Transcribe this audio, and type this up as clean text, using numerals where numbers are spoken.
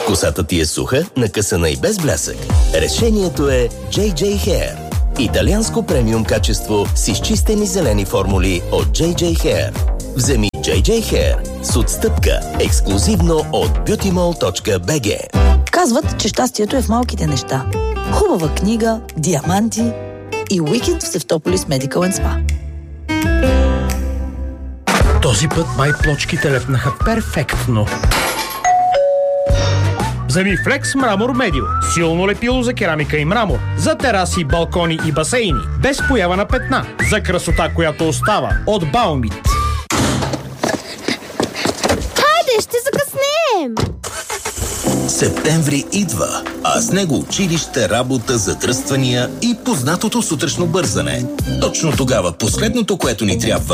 Косата ти е суха, накъсана и без блясък. Решението е JJ Hair. Италианско премиум качество с изчистени зелени формули от JJ Hair. Вземи JJ Hair с отстъпка ексклюзивно от beautymall.bg. Казват, че щастието е в малките неща. Хубава книга, диаманти и уикенд в Севтополис Medical and Spa. Този път плочките лепнаха перфектно. Вземи Flex Мрамор Медио. Силно лепило за керамика и мрамор. За тераси, балкони и басейни. Без поява на петна. За красота, която остава. От Баумит. Хайде, ще закъснеем! Септември идва, а с него училище, работа, задръствания и познатото сутрешно бързане. Точно тогава последното, което ни трябва,